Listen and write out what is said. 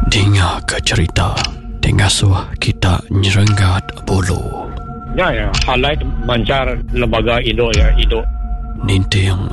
Dengar ke cerita Tengasuh kita nyerenggat bulu. Ya, halai mancar lembaga induk ya, induk. Ninting